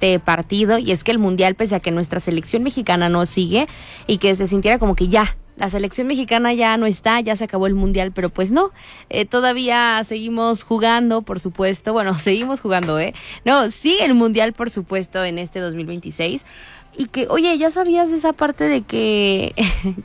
este partido, y es que el Mundial, pese a que nuestra selección mexicana no sigue y que se sintiera como que ya, la selección mexicana ya no está, ya se acabó el Mundial, pero pues no, todavía seguimos jugando, por supuesto, bueno, seguimos jugando, no, sigue el Mundial, por supuesto, en este 2026, y que, oye, ¿ya sabías de esa parte de que,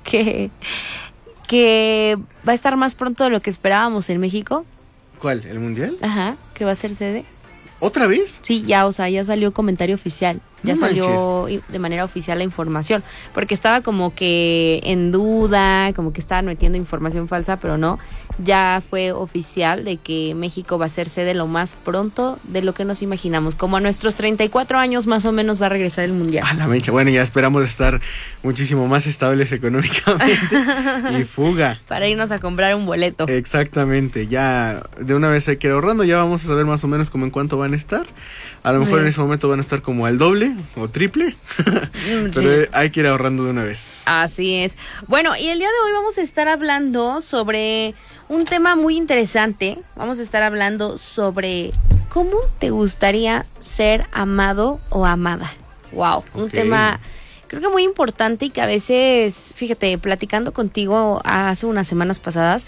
que va a estar más pronto de lo que esperábamos en México? ¿Cuál? ¿El Mundial? Ajá, que va a ser sede. ¿Otra vez? Sí, ya, o sea, ya salió comentario oficial, ya No salió de manera oficial la información, porque estaba como que en duda, como que estaban metiendo información falsa, pero no, ya fue oficial de que México va a ser sede lo más pronto de lo que nos imaginamos, como a nuestros 34 años más o menos va a regresar el Mundial. A la mecha, bueno, ya esperamos estar muchísimo más estables económicamente y fuga. Para irnos a comprar un boleto. Exactamente, ya de una vez hay que ir ahorrando, ya vamos a saber más o menos como en cuánto van a estar. A lo mejor en ese momento van a estar como al doble o triple, pero sí, hay que ir ahorrando de una vez. Así es. Bueno, y el día de hoy vamos a estar hablando sobre un tema muy interesante. Vamos a estar hablando sobre cómo te gustaría ser amado o amada. Wow, un tema creo que muy importante y que a veces, fíjate, platicando contigo hace unas semanas pasadas,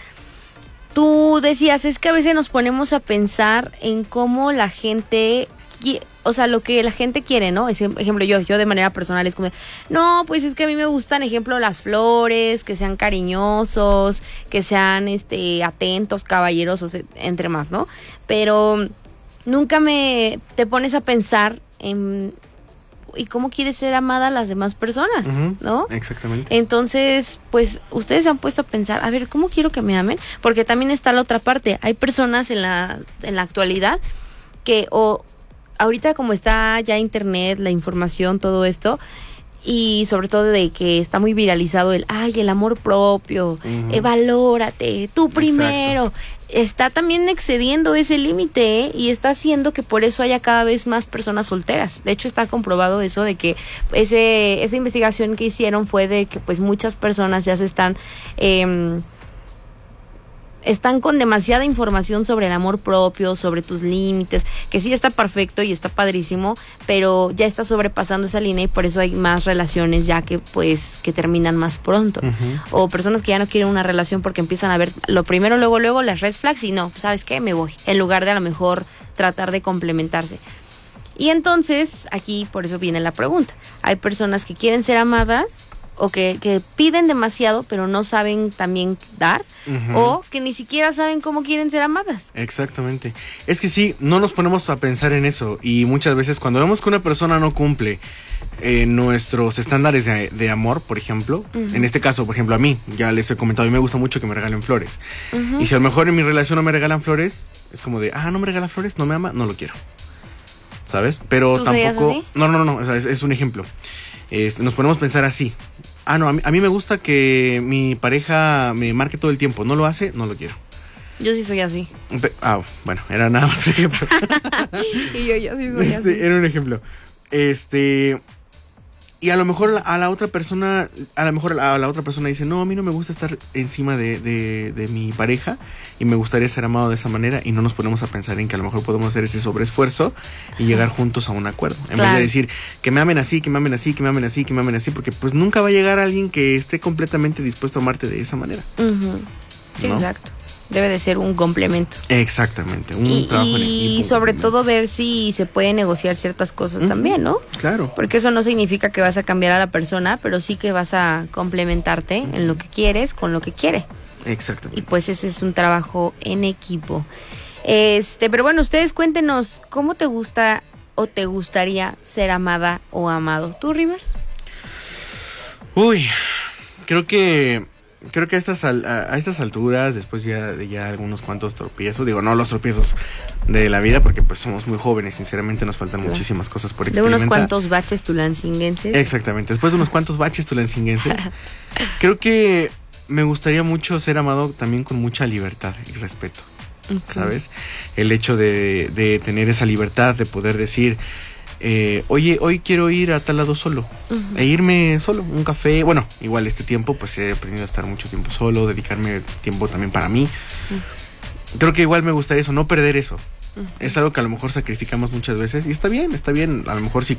tú decías, es que a veces nos ponemos a pensar en cómo la gente, o sea, lo que la gente quiere, ¿no? Ejemplo, yo de manera personal es como, no, pues es que a mí me gustan, ejemplo, las flores, que sean cariñosos, que sean atentos, caballerosos, entre más, ¿no? Pero nunca te pones a pensar en y cómo quieres ser amada a las demás personas, ¿no? Exactamente. Entonces, pues, ustedes se han puesto a pensar, a ver, ¿cómo quiero que me amen? Porque también está la otra parte. Hay personas en la actualidad que, ahorita como está ya internet, la información, todo esto, y sobre todo de que está muy viralizado el amor propio, valórate, tú primero. Exacto. Está también excediendo ese límite y está haciendo que por eso haya cada vez más personas solteras. De hecho, está comprobado eso de que esa investigación que hicieron fue de que pues muchas personas ya se están con demasiada información sobre el amor propio, sobre tus límites, que sí está perfecto y está padrísimo, pero ya está sobrepasando esa línea y por eso hay más relaciones ya que terminan más pronto. O personas que ya no quieren una relación porque empiezan a ver lo primero, luego las red flags y no, pues ¿sabes qué? Me voy, en lugar de a lo mejor tratar de complementarse. Y entonces, aquí por eso viene la pregunta. Hay personas que quieren ser amadas o que piden demasiado pero no saben también dar, o que ni siquiera saben cómo quieren ser amadas. Exactamente. Es que sí, no nos ponemos a pensar en eso y muchas veces cuando vemos que una persona no cumple nuestros estándares de amor, por ejemplo, en este caso, por ejemplo, a mí, ya les he comentado, a mí me gusta mucho que me regalen flores. Y si a lo mejor en mi relación no me regalan flores, es como de, no me regala flores, no me ama, no lo quiero. ¿Sabes? Pero ¿tú tampoco... así? No, o sea, es un ejemplo. Nos ponemos a pensar así. No, a mí me gusta que mi pareja me marque todo el tiempo. ¿No lo hace? No lo quiero. Yo sí soy así. Bueno, era nada más un ejemplo. Y yo sí soy así. Era un ejemplo. Y a lo mejor a la otra persona dice, no, a mí no me gusta estar encima de mi pareja y me gustaría ser amado de esa manera, y no nos ponemos a pensar en que a lo mejor podemos hacer ese sobreesfuerzo y llegar juntos a un acuerdo. En vez de decir que me amen así, que me amen así, que me amen así, que me amen así, porque pues nunca va a llegar alguien que esté completamente dispuesto a amarte de esa manera. Sí, ¿no? Exacto. Debe de ser un complemento. Exactamente, un trabajo en equipo. Y sobre todo ver si se puede negociar ciertas cosas también, ¿no? Claro. Porque eso no significa que vas a cambiar a la persona, pero sí que vas a complementarte en lo que quieres con lo que quiere. Exactamente. Y pues ese es un trabajo en equipo. Pero bueno, ustedes cuéntenos, ¿cómo te gusta o te gustaría ser amada o amado? ¿Tú, Rivers? Uy, creo que a estas alturas, después ya de algunos cuantos tropiezos, digo, no los tropiezos de la vida, porque pues somos muy jóvenes, sinceramente nos faltan muchísimas cosas por experimentar. De unos cuantos baches tulancinguenses. Exactamente, después de unos cuantos baches tulancinguenses, creo que me gustaría mucho ser amado también con mucha libertad y respeto, ¿sabes? El hecho de tener esa libertad, de poder decir... oye, hoy quiero ir a tal lado solo, e irme solo, un café. Bueno, igual este tiempo pues he aprendido a estar mucho tiempo solo, dedicarme tiempo también para mí. Creo que igual me gustaría eso, no perder eso. Es algo que a lo mejor sacrificamos muchas veces y está bien, a lo mejor si